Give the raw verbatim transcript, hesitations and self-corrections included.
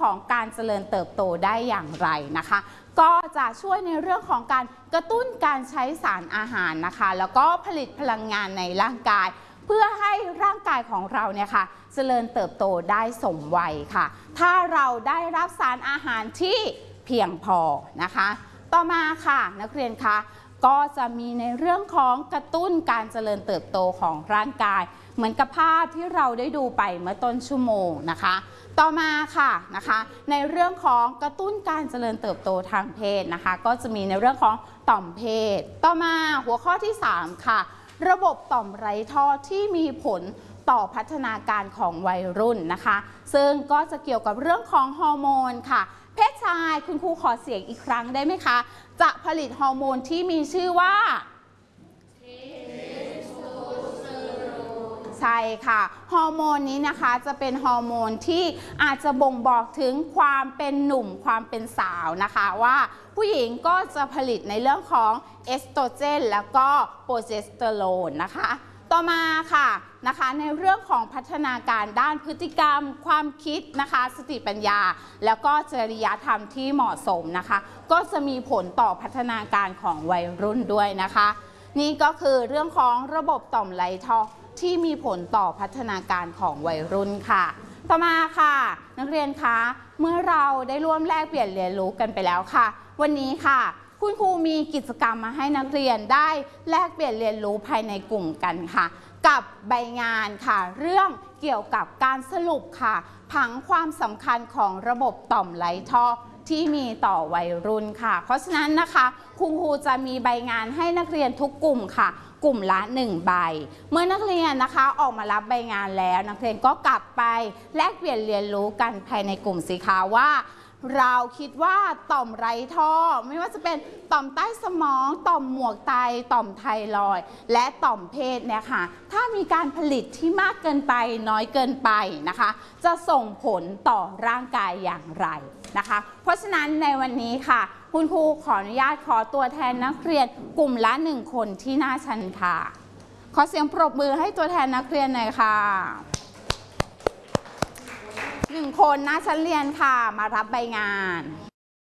ของการเจริญเติบโตได้อย่างไรนะคะก็จะช่วยในเรื่องของการกระตุ้นการใช้สารอาหารนะคะแล้วก็ผลิตพลังงานในร่างกายเพื่อให้ร่างกายของเราเนี่ยค่ะเจริญเติบโตได้สมวัยค่ะถ้าเราได้รับสารอาหารที่เพียงพอนะคะต่อมาค่ะนักเรียนคะก็จะมีในเรื่องของกระตุ้นการเจริญเติบโตของร่างกายเหมือนกับภาพที่เราได้ดูไปเมื่อต้นชั่วโมงนะคะต่อมาค่ะนะคะในเรื่องของกระตุ้นการเจริญเติบโตทางเพศนะคะก็จะมีในเรื่องของต่อมเพศต่อมาหัวข้อที่สามค่ะระบบต่อมไร้ท่อที่มีผลต่อพัฒนาการของวัยรุ่นนะคะซึ่งก็จะเกี่ยวกับเรื่องของฮอร์โมนค่ะเพศชายคุณครูขอเสียงอีกครั้งได้ไหมคะจะผลิตฮอร์โมนที่มีชื่อว่าใช่ค่ะฮอร์โมนนี้นะคะจะเป็นฮอร์โมนที่อาจจะบ่งบอกถึงความเป็นหนุ่มความเป็นสาวนะคะว่าผู้หญิงก็จะผลิตในเรื่องของเอสโตรเจนแล้วก็โปรเจสเตอโรนนะคะต่อมาค่ะนะคะในเรื่องของพัฒนาการด้านพฤติกรรมความคิดนะคะสติปัญญาแล้วก็จริยธรรมที่เหมาะสมนะคะก็จะมีผลต่อพัฒนาการของวัยรุ่นด้วยนะคะนี่ก็คือเรื่องของระบบต่อมไร้ท่อที่มีผลต่อพัฒนาการของวัยรุ่นค่ะต่อมาค่ะนักเรียนคะเมื่อเราได้ร่วมแลกเปลี่ยนเรียนรู้กันไปแล้วค่ะวันนี้ค่ะคุณครูมีกิจกรรมมาให้นักเรียนได้แลกเปลี่ยนเรียนรู้ภายในกลุ่มกันค่ะกับใบงานค่ะเรื่องเกี่ยวกับการสรุปค่ะผังความสำคัญของระบบต่อมไร้ท่อที่มีต่อวัยรุ่นค่ะเพราะฉะนั้นนะคะคุณครูจะมีใบงานให้นักเรียนทุกกลุ่มค่ะกลุ่มละหนึ่งใบเมื่อนักเรียนนะคะออกมารับใบงานแล้วนักเรียนก็กลับไปแลกเปลี่ยนเรียนรู้กันภายในกลุ่มสิคะว่าเราคิดว่าต่อมไร้ท่อไม่ว่าจะเป็นต่อมใต้สมองต่อมหมวกไตต่อมไทรอยด์และต่อมเพศเนี่ยค่ะถ้ามีการผลิตที่มากเกินไปน้อยเกินไปนะคะจะส่งผลต่อร่างกายอย่างไรนะคะเพราะฉะนั้นในวันนี้ค่ะคุณครูขออนุญาตขอตัวแทนนักเรียนกลุ่มละหนึ่งคนที่หน้าชั้นค่ะขอเสียงปรบมือให้ตัวแทนนักเรียนหน่อยค่ะหนึ่งคนหน้าชั้นเรียนค่ะมารับใบงาน